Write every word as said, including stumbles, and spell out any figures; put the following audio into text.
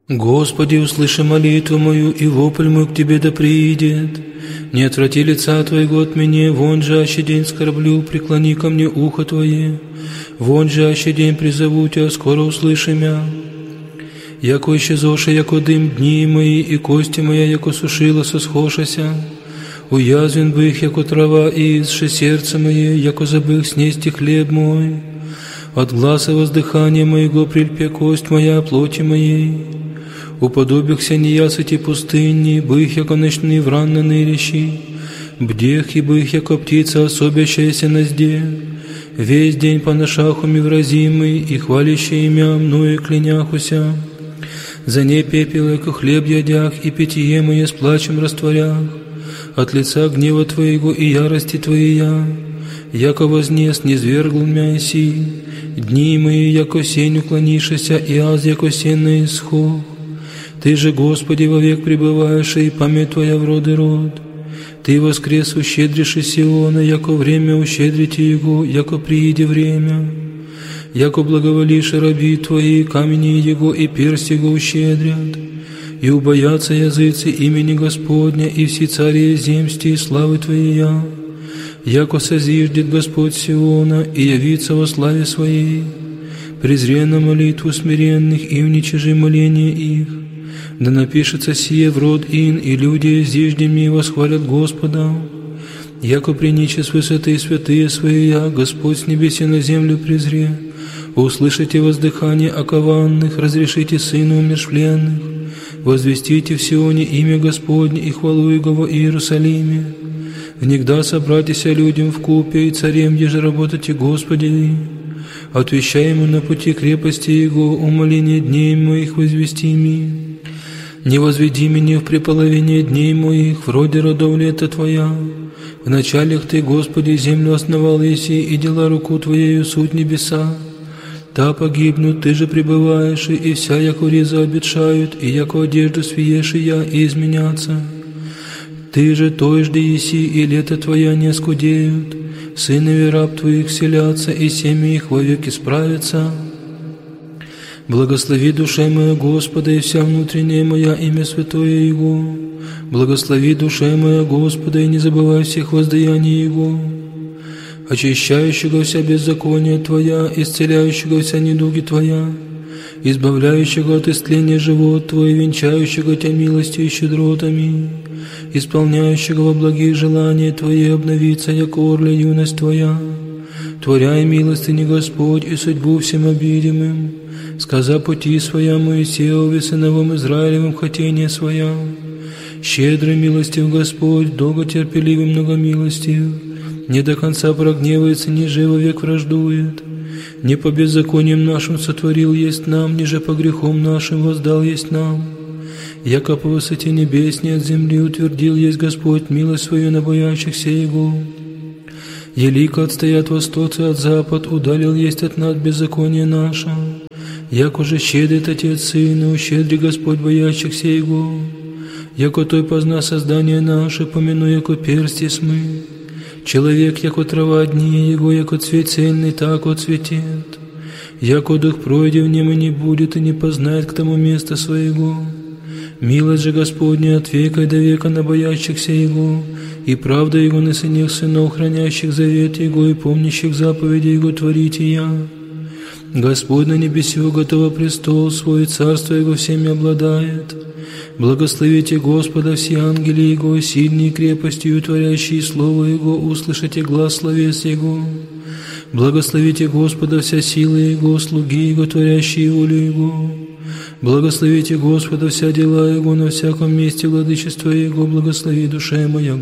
Господи, услыши молитву мою, и вопль мой к Тебе да приидет. Не отврати лица Твоего от меня, вон же аще день скорблю, преклони ко мне ухо Твое. Вон же аще день призову Тебя, скоро услыши мя. Яко исчезоша, яко дым дни мои, и кости моя, яко сушила сосхошася. Уязвен бы их, яко трава, и изше сердце мое, яко забых снести хлеб мой. От гласа воздыхания моего прильпе кость моя плоти моей. Уподобихся неясыти пустыни, бых, яко ночные вран нырящий, бдех и бых, яко птица, особящаяся на зде. Весь день по ношаху мивразимый, и хвалящий имя мною кляняхуся. За ней пепел, яко хлеб ядях, и питье мое с плачем растворях. От лица гнева Твоего и ярости Твоя, яко вознес низвергл мя си. Дни мои, яко сень уклонишися, и аз, яко сень на исход. Ты же, Господи, вовек пребываешь, и память Твоя в род и род. Ты воскрес ущедришь из Сиона, яко время ущедрите Его, яко прииде время. Яко благоволишь раби Твои, камени Его и персть Его ущедрят. И убоятся языцы имени Господня, и все цари земсти и славы Твоя. Яко созиждет Господь Сиона, и явится во славе Своей. Презре на молитву смиренных, и уничижи моление их. Да напишется сие в род ин, и люди зиждеми восхвалят Господа. Яко приниче с высоты святые свои, Господь с небеси на землю презре. Услышите воздыхание окованных, разрешите сыну умершвленных. Возвестите в Сионе имя Господне и хвалу Его в Иерусалиме. Внегда собратися людям в купе, и царем еже работайте Господи. Отвещай ему на пути крепости Его, умоление дней моих возвести ми. Не возведи меня в преполовине дней моих, вроде родов лета Твоя. В началях Ты, Господи, землю основал еси, и дела руку Твоею суть небеса. Та погибнут, Ты же пребываешь, и вся, яко риза обетшают, и яко одежду свиешия, и изменятся. Ты же той жди еси, и лето Твоя не оскудеют. Сынови раб Твоих селятся, и семьи их вовек исправятся. Благослови душе моя Господа, и вся внутренняя моя имя святое Его. Благослови душе моя Господа, и не забывай всех воздаяний Его. Очищающего вся беззакония Твоя, исцеляющего вся недуги Твоя, избавляющего от истления живот Твой, венчающего Тебя милостью и щедротами, исполняющего во благие желания Твои, обновиться, яко орля юность Твоя. Творяй милостыни Господь и судьбу всем обидимым, сказа пути Своя Моисееве, сыновым Израилевым хотение Своя. Щедрый милостив Господь, долготерпеливый многомилостив, не до конца прогневается, ниже вовек враждует. Не по беззакониям нашим сотворил есть нам, ниже по грехам нашим воздал есть нам. Яко по высоте небесней от земли утвердил есть Господь милость свою на боящихся Его. Елико отстоят востоцы от запад, удалил есть от нас беззаконие наше. Яко же щедрит Отец Сына, ущедри Господь боящихся Его. Яко Той позна создание наше, помяну, яко персти смы. Человек, яко трава дни Его, яко цвет цельный, так отцветет. Яко дух пройде в нем и не будет, и не познает к тому места своего. Милость же Господня от века и до века на боящихся Его, и правда Его на сынах сынов, хранящих завет Его и помнящих заповеди Его творите я. Господь на небесе готово престол свой, царство Его всеми обладает. Благословите Господа все ангели Его, сильные крепостью, творящие Слово Его, услышите глас словес Его. Благословите Господа вся сила Его, слуги Его, творящие волю Его. Благословите Господа вся дела Его, на всяком месте владычества Его, благослови душа моя